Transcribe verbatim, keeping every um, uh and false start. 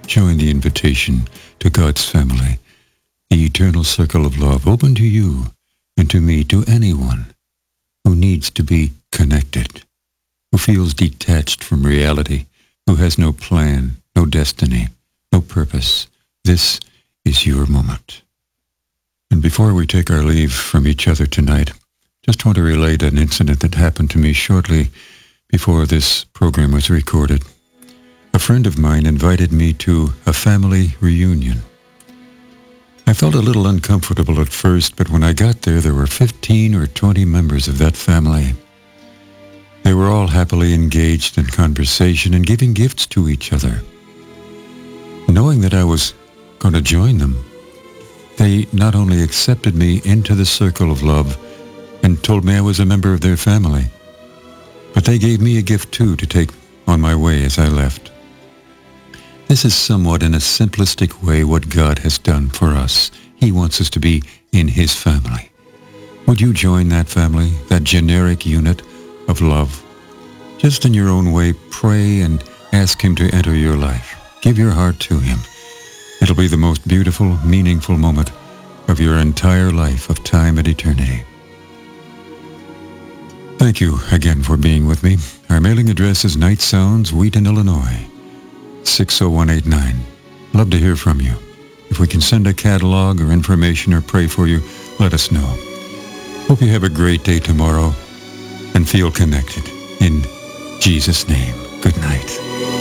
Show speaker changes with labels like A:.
A: join the invitation to God's family, the eternal circle of love open to you and to me, to anyone who needs to be connected, who feels detached from reality, who has no plan, no destiny, no purpose. This is your moment. And before we take our leave from each other tonight, just want to relate an incident that happened to me shortly before this program was recorded. A friend of mine invited me to a family reunion. I felt a little uncomfortable at first, but when I got there, there were fifteen or twenty members of that family. They were all happily engaged in conversation and giving gifts to each other. Knowing that I was going to join them, they not only accepted me into the circle of love and told me I was a member of their family, but they gave me a gift too to take on my way as I left. This is somewhat in a simplistic way what God has done for us. He wants us to be in His family. Would you join that family, that generic unit of love? Just in your own way, pray and ask Him to enter your life. Give your heart to Him. It'll be the most beautiful, meaningful moment of your entire life of time and eternity. Thank you again for being with me. Our mailing address is Night Sounds, Wheaton, Illinois, six oh one eight nine. Love to hear from you. If we can send a catalog or information or pray for you, let us know. Hope you have a great day tomorrow and feel connected. In Jesus' name, good night.